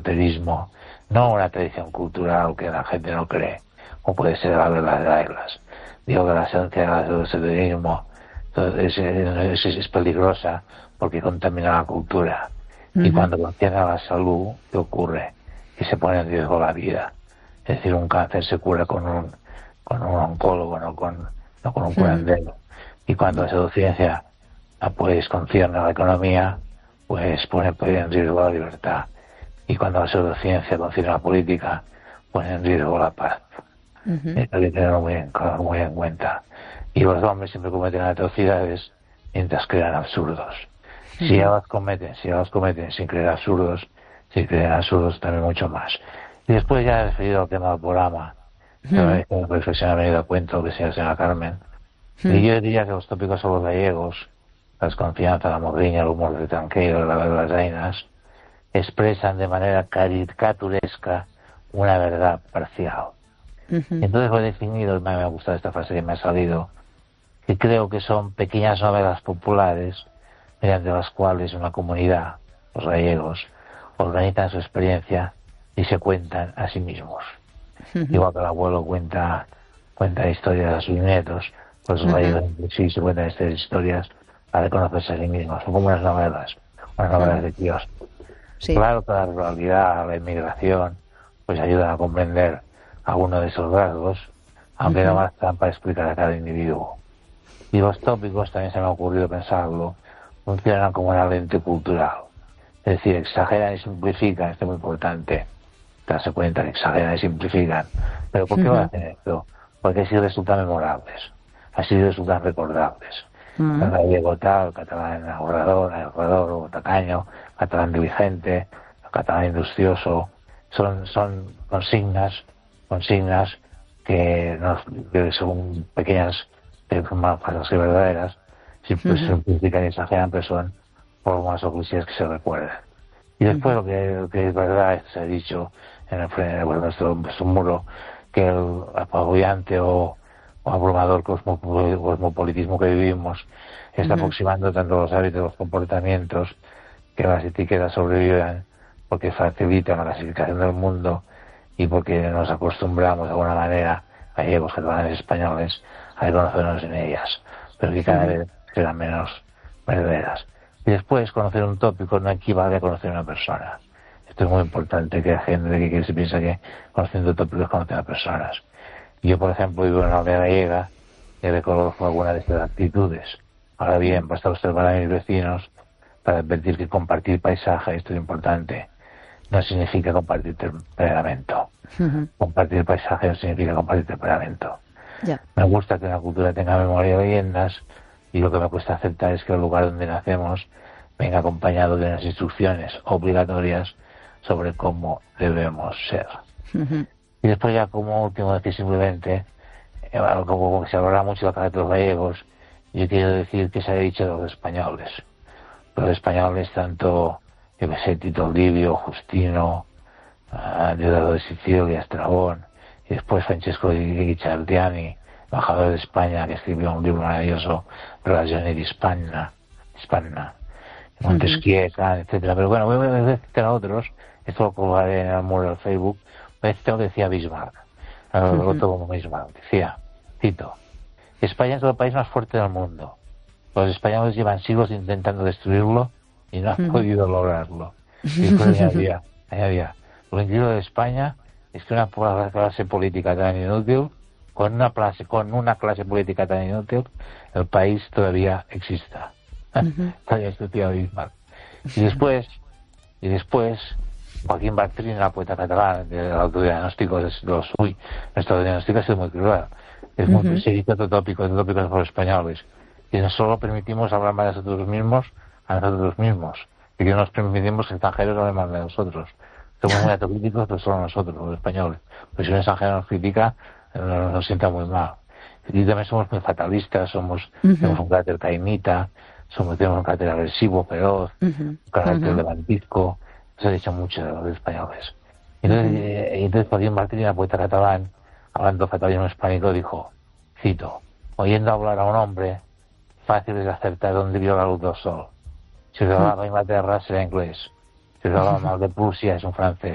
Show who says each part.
Speaker 1: esoterismo, no una tradición cultural que la gente no cree, o puede ser la de las reglas. Digo que la esencia del esoterismo es peligrosa porque contamina la cultura. Y cuando concierne a la salud, ¿qué ocurre? Que se pone en riesgo la vida. Es decir, un cáncer se cura con un oncólogo, no con un curandero. Y cuando la pseudociencia pues concierne a la economía, pues pone en riesgo la libertad. Y cuando la pseudociencia concierne a la política, pone en riesgo la paz. Esto hay que tenerlo muy en cuenta. Y los hombres siempre cometen atrocidades mientras crean absurdos. Si ya los cometen sin creer absurdos, si creen absurdos también mucho más. Y después ya he referido al tema del programa, que me reflexión ha venido a cuento que sea la señora Carmen. Y yo diría que los tópicos son los gallegos, la desconfianza, la modriña, el humor de tranquilo, la de las reinas, expresan de manera caricaturesca una verdad parcial. Entonces lo he definido, y me ha gustado esta frase que me ha salido, que creo que son pequeñas novelas populares mediante las cuales una comunidad, los gallegos, organizan su experiencia y se cuentan a sí mismos. Igual que el abuelo cuenta historias a sus nietos, pues los gallegos sí se cuentan estas historias para reconocerse a sí mismos. Son como unas novelas de Dios. Sí. Claro que la ruralidad, la inmigración, pues ayudan a comprender algunos de esos rasgos, aunque no bastan para explicar a cada individuo. Y los tópicos, también se me ha ocurrido pensarlo, funcionan como una lente cultural. Es decir, exageran y simplifican, esto es muy importante, darse cuenta que exageran y simplifican. ¿Pero por qué lo hacen esto? Porque así resultan memorables, así resultan recordables. El gallego tal, el catalán ahorrador o tacaño, el catalán diligente, el catalán industrioso, son consignas que son pequeñas, más falsas que verdaderas, simplifican y exageran, pero son formas o clichés que se recuerdan. Y después lo que es verdad, se ha dicho en nuestro muro, que el apabullante o abrumador cosmopolitismo que vivimos está aproximando tanto los hábitos, los comportamientos, que las etiquetas sobrevivan, porque facilitan la clasificación del mundo y porque nos acostumbramos de alguna manera, gallegos, catalanes, españoles, a reconocernos en ellas, pero que cada vez serán menos verdaderas. Y después, conocer un tópico no equivale a conocer a una persona. Esto es muy importante, que la gente que se piensa que conociendo tópicos conocen a personas. Yo, por ejemplo, vivo en una aldea gallega y reconozco algunas de estas actitudes. Ahora bien, basta observar a mis vecinos para advertir que compartir paisaje, esto es importante, no significa compartir temperamento. Compartir paisaje no significa compartir temperamento. Me gusta que una cultura tenga memoria y leyendas, y lo que me cuesta aceptar es que el lugar donde nacemos venga acompañado de unas instrucciones obligatorias sobre cómo debemos ser. Y después, ya como último, decir simplemente, como se hablará mucho de los gallegos, yo quiero decir que se ha dicho de los españoles. Los españoles, tanto, Tito Livio, Justino, Diodoro de Sicilia, Estrabón, y después Francesco Guicciardiani, embajador de España, que escribió un libro maravilloso, Relazioni di Hispania, Montesquieu, etcétera. Pero bueno, voy a citar a otros, esto lo colgaré en el muro del Facebook. Esto decía Bismarck, decía, cito, España es el país más fuerte del mundo. Los españoles llevan siglos intentando destruirlo y no han podido lograrlo. Y después añadía, lo increíble de España es que una clase política tan inútil, con una clase política tan inútil, el país todavía exista. Esto decía Bismarck. Y después Joaquín Bartrin, la poeta catalana, del autodiagnóstico de los nuestro diagnóstico ha sido muy cruel. Es muy se otro tópico por los españoles, que no solo permitimos hablar más de nosotros mismos a nosotros mismos, y que no nos permitimos que extranjeros hablen más de nosotros. Somos muy autocríticos, pero solo nosotros, los españoles. Pues si un extranjero nos critica, nos sienta muy mal. Y también somos muy fatalistas, tenemos un carácter caimita, tenemos un carácter agresivo, feroz, un carácter levantisco. Se ha dicho mucho de los españoles. Entonces Joaquín Martín, la poeta catalán, hablando fatalismo hispánico, dijo, cito, oyendo hablar a un hombre, fácil es acertar dónde vio la luz del sol. Si os hablaba de Inglaterra, será inglés. Si os hablaba mal de Prusia, es un francés.